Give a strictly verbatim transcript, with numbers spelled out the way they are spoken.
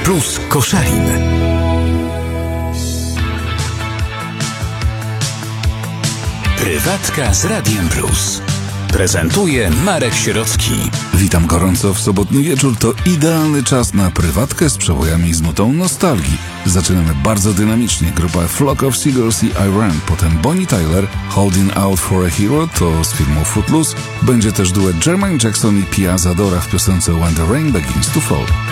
Plus Koszalin. Prywatka z Radiem Plus. Prezentuje Marek Sierocki. Witam gorąco w sobotni wieczór. To idealny czas na prywatkę z przebojami z nutą nostalgii. Zaczynamy bardzo dynamicznie. Grupa Flock of Seagulls i Iran, potem Bonnie Tyler, Holding Out for a Hero, to z filmu Footloose. Będzie też duet Jermaine Jackson i Pia Zadora w piosence When the Rain Begins to Fall.